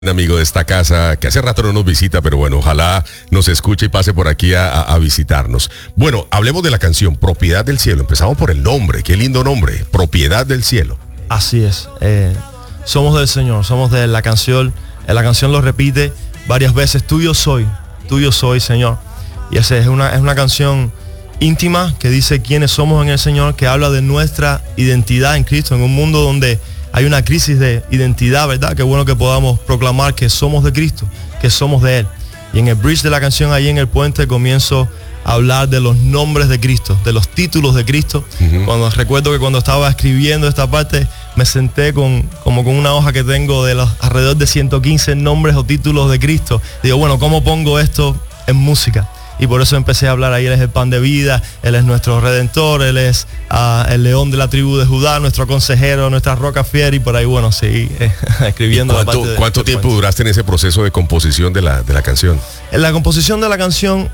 Un amigo de esta casa que hace rato no nos visita, pero bueno, ojalá nos escuche y pase por aquí a visitarnos. Bueno, hablemos de la canción Propiedad del Cielo. Empezamos por el nombre, qué lindo nombre, Propiedad del Cielo. Así es, somos del Señor, somos de la canción lo repite varias veces, tuyo soy, Señor. Y esa es una canción íntima que dice quiénes somos en el Señor, que habla de nuestra identidad en Cristo, en un mundo donde hay una crisis de identidad, ¿verdad? Qué bueno que podamos proclamar que somos de Cristo, que somos de Él. Y en el bridge de la canción, ahí en el puente, comienzo a hablar de los nombres de Cristo, de los títulos de Cristo. Recuerdo que cuando estaba escribiendo esta parte, me senté como con una hoja que tengo de los alrededor de 115 nombres o títulos de Cristo. Digo, bueno, ¿cómo pongo esto en música? Y por eso empecé a hablar ahí. Él es el pan de vida, Él es nuestro redentor, Él es el león de la tribu de Judá, nuestro consejero, nuestra roca fiel. Y por ahí, bueno, seguí escribiendo. ¿Cuánto tiempo duraste en ese proceso de composición de la canción? En la composición de la canción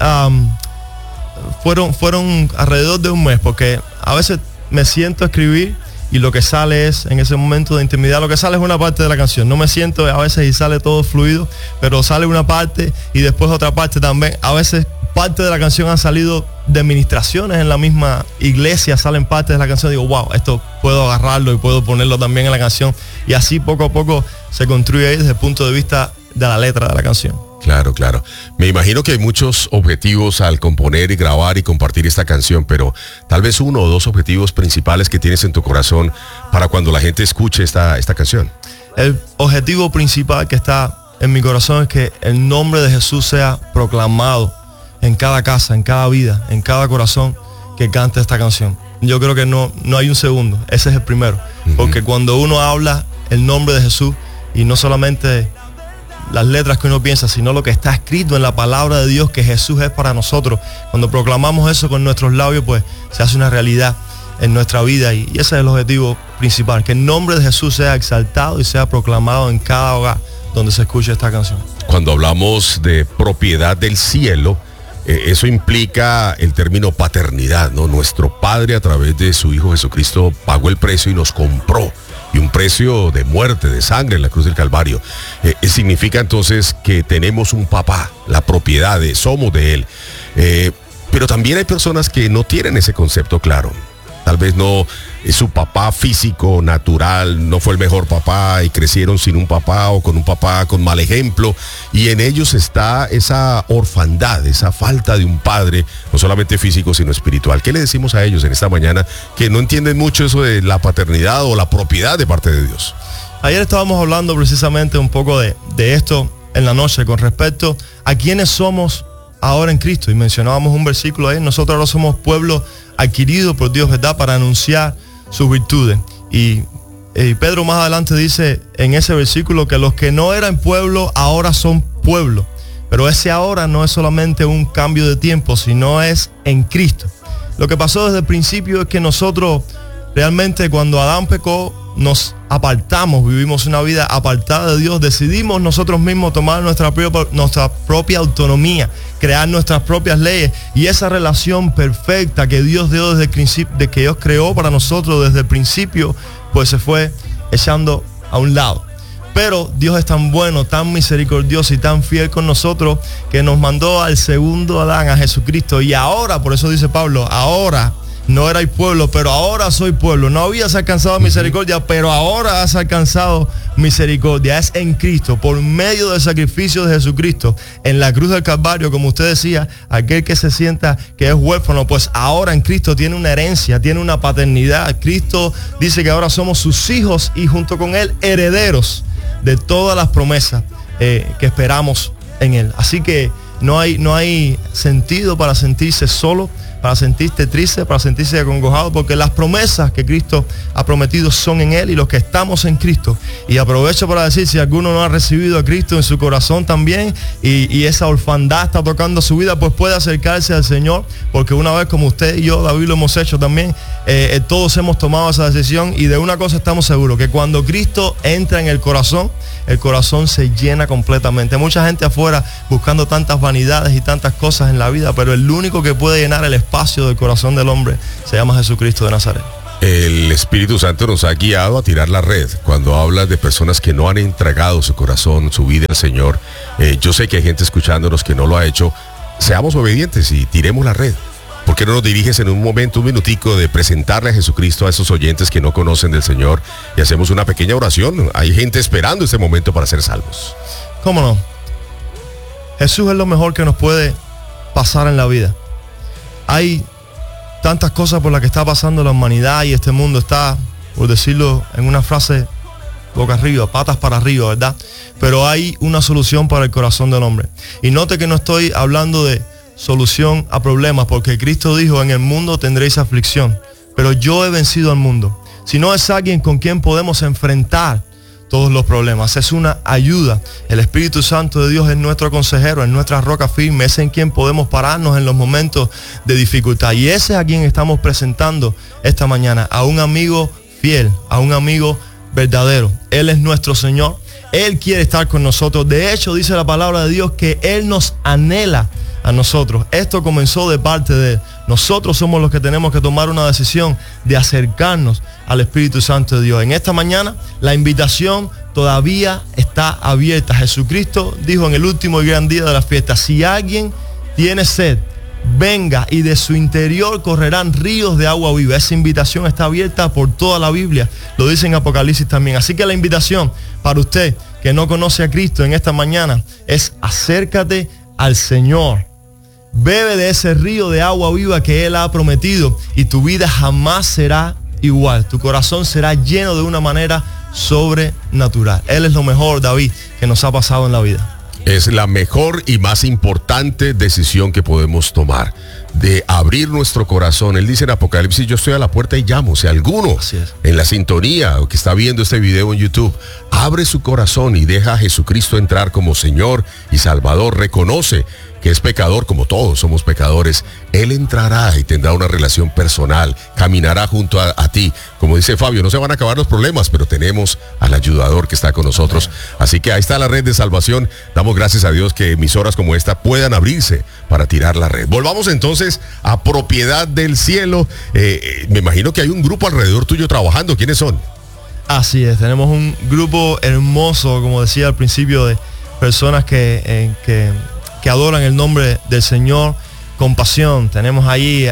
fueron alrededor de un mes, porque a veces me siento a escribir y lo que sale es, en ese momento de intimidad, lo que sale es una parte de la canción. No me siento a veces y sale todo fluido, pero sale una parte y después otra parte también. A veces parte de la canción han salido de ministraciones en la misma iglesia, salen partes de la canción. Digo, wow, esto puedo agarrarlo y puedo ponerlo también en la canción. Y así poco a poco se construye ahí desde el punto de vista de la letra de la canción. Claro. Me imagino que hay muchos objetivos al componer y grabar y compartir esta canción, pero tal vez uno o dos objetivos principales que tienes en tu corazón para cuando la gente escuche esta canción. El objetivo principal que está en mi corazón es que el nombre de Jesús sea proclamado en cada casa, en cada vida, en cada corazón que cante esta canción. Yo creo que no hay un segundo, ese es el primero. Porque cuando uno habla el nombre de Jesús, y no solamente las letras que uno piensa, sino lo que está escrito en la palabra de Dios, que Jesús es para nosotros, cuando proclamamos eso con nuestros labios, pues se hace una realidad en nuestra vida. Y ese es el objetivo principal, que el nombre de Jesús sea exaltado y sea proclamado en cada hogar donde se escuche esta canción. Cuando hablamos de propiedad del cielo, eso implica el término paternidad, ¿no? Nuestro Padre, a través de su Hijo Jesucristo, pagó el precio y nos compró. Y un precio de muerte, de sangre en la cruz del Calvario. Significa entonces que tenemos un papá, la propiedad, somos de Él. Pero también hay personas que no tienen ese concepto claro. Tal vez no es su papá físico, natural, no fue el mejor papá y crecieron sin un papá o con un papá con mal ejemplo. Y en ellos está esa orfandad, esa falta de un padre, no solamente físico, sino espiritual. ¿Qué le decimos a ellos en esta mañana que no entienden mucho eso de la paternidad o la propiedad de parte de Dios? Ayer estábamos hablando precisamente un poco de esto en la noche con respecto a quiénes somos ahora en Cristo. Y mencionábamos un versículo ahí: nosotros ahora somos pueblo adquirido por Dios, ¿verdad?, para anunciar sus virtudes. Y Pedro más adelante dice en ese versículo que los que no eran pueblo ahora son pueblo. Pero ese ahora no es solamente un cambio de tiempo, sino es en Cristo. Lo que pasó desde el principio es que nosotros realmente, cuando Adán pecó, nos apartamos, vivimos una vida apartada de Dios, decidimos nosotros mismos tomar nuestra propia autonomía, crear nuestras propias leyes, y esa relación perfecta que Dios dio desde el principio, de que Dios creó para nosotros desde el principio, pues se fue echando a un lado. Pero Dios es tan bueno, tan misericordioso y tan fiel con nosotros, que nos mandó al segundo Adán, a Jesucristo. Y ahora, por eso dice Pablo, ahora no erais pueblo, pero ahora soy pueblo. No habías alcanzado misericordia, pero ahora has alcanzado misericordia. Es en Cristo, por medio del sacrificio de Jesucristo en la cruz del Calvario. Como usted decía, aquel que se sienta que es huérfano, pues ahora en Cristo tiene una herencia, tiene una paternidad. Cristo dice que ahora somos sus hijos y junto con Él herederos de todas las promesas que esperamos en Él. Así que no hay sentido para sentirse solo, para sentirse triste, para sentirse acongojado, porque las promesas que Cristo ha prometido son en Él y los que estamos en Cristo. Y aprovecho para decir, si alguno no ha recibido a Cristo en su corazón también y esa orfandad está tocando su vida, pues puede acercarse al Señor, porque una vez, como usted y yo, David, lo hemos hecho también, todos hemos tomado esa decisión. Y de una cosa estamos seguros, que cuando Cristo entra en el corazón se llena completamente. Mucha gente afuera buscando tantas vanidades y tantas cosas en la vida, pero el único que puede llenar el espacio del corazón del hombre se llama Jesucristo de Nazaret. El Espíritu Santo nos ha guiado a tirar la red. Cuando hablas de personas que no han entregado su corazón, su vida al Señor, yo sé que hay gente escuchándonos que no lo ha hecho. Seamos obedientes y tiremos la red. ¿Por qué no nos diriges en un momento, un minutico, de presentarle a Jesucristo a esos oyentes que no conocen del Señor y hacemos una pequeña oración? Hay gente esperando este momento para ser salvos. ¿Cómo no? Jesús es lo mejor que nos puede pasar en la vida. Hay tantas cosas por las que está pasando la humanidad y este mundo está, por decirlo en una frase, boca arriba, patas para arriba, ¿verdad? Pero hay una solución para el corazón del hombre. Y note que no estoy hablando de solución a problemas, porque Cristo dijo: en el mundo tendréis aflicción, pero yo he vencido al mundo. Si no es alguien con quien podemos enfrentar todos los problemas, es una ayuda. El Espíritu Santo de Dios es nuestro consejero, es nuestra roca firme, es en quien podemos pararnos en los momentos de dificultad. Y ese es a quien estamos presentando esta mañana, a un amigo fiel, a un amigo verdadero. Él es nuestro Señor, Él quiere estar con nosotros. De hecho, dice la palabra de Dios que Él nos anhela a nosotros. Esto comenzó de parte de Él. Nosotros somos los que tenemos que tomar una decisión de acercarnos al Espíritu Santo de Dios. En esta mañana la invitación todavía está abierta. Jesucristo dijo en el último y gran día de la fiesta: si alguien tiene sed, venga, y de su interior correrán ríos de agua viva. Esa invitación está abierta por toda la Biblia, lo dice en Apocalipsis también. Así que la invitación para usted que no conoce a Cristo en esta mañana es: acércate al Señor. Bebe de ese río de agua viva que Él ha prometido y tu vida jamás será igual. Tu corazón será lleno de una manera sobrenatural. Él es lo mejor, David, que nos ha pasado en la vida. Es la mejor y más importante decisión que podemos tomar, de abrir nuestro corazón. Él dice en Apocalipsis: yo estoy a la puerta y llamo. Si alguno en la sintonía o que está viendo este video en YouTube abre su corazón y deja a Jesucristo entrar como Señor y Salvador, reconoce que es pecador, como todos somos pecadores, Él entrará y tendrá una relación personal, caminará junto a ti. Como dice Fabio, no se van a acabar los problemas, pero tenemos al ayudador que está con nosotros. Así que ahí está la red de salvación. Damos gracias a Dios que emisoras como esta puedan abrirse para tirar la red. Volvamos entonces a Propiedad del Cielo. Me imagino que hay un grupo alrededor tuyo trabajando. ¿Quiénes son? Así es, tenemos un grupo hermoso, como decía al principio, de personas que adoran el nombre del Señor con pasión. Tenemos ahí,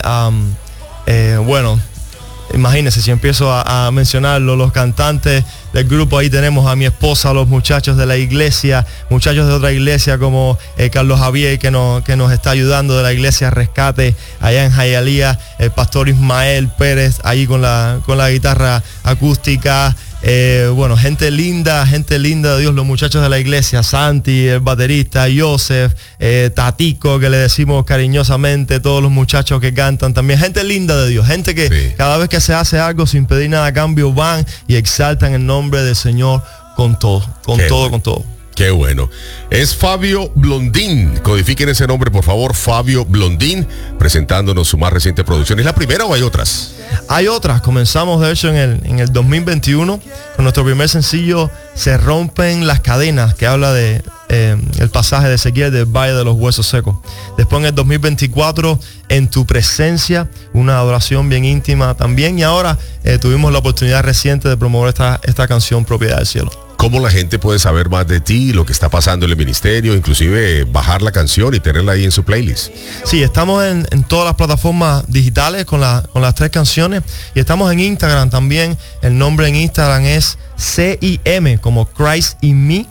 bueno, imagínense si empiezo a mencionarlo, los cantantes del grupo. Ahí tenemos a mi esposa, los muchachos de la iglesia, muchachos de otra iglesia como Carlos Javier, que nos está ayudando, de la iglesia Rescate allá en Hialeah, el pastor Ismael Pérez ahí con la guitarra acústica. Bueno, gente linda de Dios, los muchachos de la iglesia, Santi, el baterista, Joseph, Tatico, que le decimos cariñosamente, todos los muchachos que cantan también, gente linda de Dios, gente que cada vez que se hace algo sin pedir nada a cambio van y exaltan el nombre del Señor con todo. Qué bueno. Es Fabio Blondín. Codifiquen ese nombre, por favor. Fabio Blondín, presentándonos su más reciente producción. ¿Es la primera o hay otras? Hay otras. Comenzamos, de hecho, en el 2021 con nuestro primer sencillo, Se Rompen las Cadenas, que habla de el pasaje de Ezequiel del Valle de los Huesos Secos. Después, en el 2024, En Tu Presencia, una adoración bien íntima también. Y ahora tuvimos la oportunidad reciente de promover esta canción, Propiedad del Cielo. ¿Cómo la gente puede saber más de ti, lo que está pasando en el ministerio, inclusive bajar la canción y tenerla ahí en su playlist? Sí, estamos en todas las plataformas digitales con las 3 canciones, y estamos en Instagram también. El nombre en Instagram es CIM, como Christ in Me,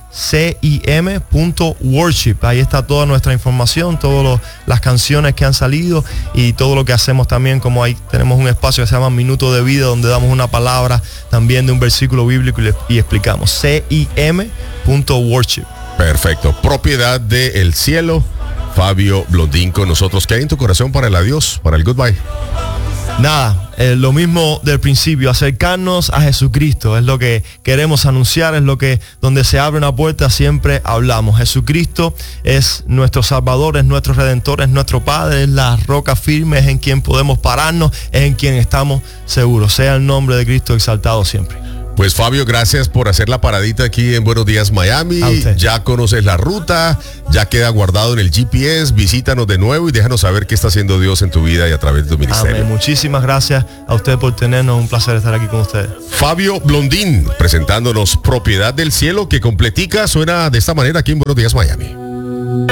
CIM.worship. Ahí está toda nuestra información, todas las canciones que han salido y todo lo que hacemos también. Como ahí tenemos un espacio que se llama Minuto de Vida, donde damos una palabra también de un versículo bíblico y explicamos. CIM.worship. Perfecto. Propiedad del Cielo. Fabio Blondín con nosotros. ¿Qué hay en tu corazón para el adiós, para el goodbye? Nada, lo mismo del principio, acercarnos a Jesucristo, es lo que queremos anunciar, es donde se abre una puerta siempre hablamos. Jesucristo es nuestro Salvador, es nuestro Redentor, es nuestro Padre, es la roca firme, es en quien podemos pararnos, es en quien estamos seguros. Sea el nombre de Cristo exaltado siempre. Pues Fabio, gracias por hacer la paradita aquí en Buenos Días Miami. A usted. Ya conoces la ruta, ya queda guardado en el GPS, visítanos de nuevo y déjanos saber qué está haciendo Dios en tu vida y a través de tu ministerio. Amén. Muchísimas gracias a usted por tenernos. Un placer estar aquí con ustedes. Fabio Blondín, presentándonos Propiedad del Cielo, que completica suena de esta manera aquí en Buenos Días Miami.